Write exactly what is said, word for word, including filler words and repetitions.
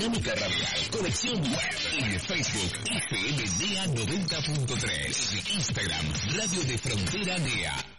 Dinámica Radial, conexión web en Facebook F M D A noventa punto tres, Instagram Radio de Frontera D E A.